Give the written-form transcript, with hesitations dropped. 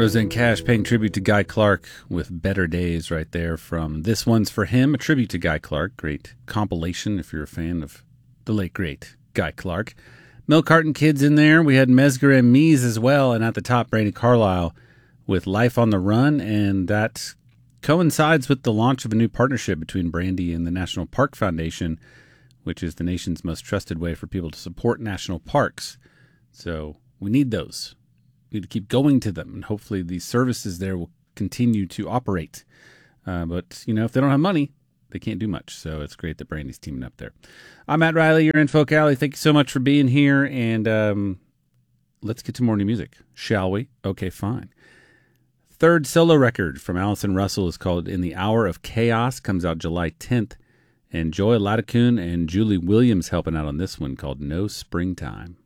Roseanne Cash paying tribute to Guy Clark with Better Days right there from This One's for Him, a tribute to Guy Clark. Great compilation if you're a fan of the late, great Guy Clark. Milk Carton Kids in there. We had Mesger and Mies as well. And at the top, Brandi Carlile with Life on the Run. And that coincides with the launch of a new partnership between Brandi and the National Park Foundation, which is the nation's most trusted way for people to support national parks. So we need those. We need to keep going to them, and hopefully these services there will continue to operate. But, you know, if they don't have money, they can't do much. So it's great that Brandi's teaming up there. I'm Matt Riley. You're in Folk Alley. Thank you so much for being here. And let's get to more new music, shall we? Okay, fine. Third solo record from Allison Russell is called In the Hour of Chaos. Comes out July 10th. And Joy Ladakun and Julie Williams helping out on this one called No Springtime.